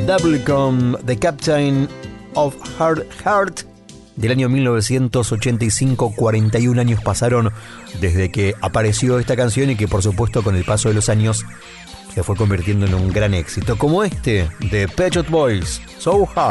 Double con The Captain of Heart del año 1985. 41 años pasaron desde que apareció esta canción y que por supuesto con el paso de los años se fue convirtiendo en un gran éxito, como este de Pet Shop Boys, So Hard.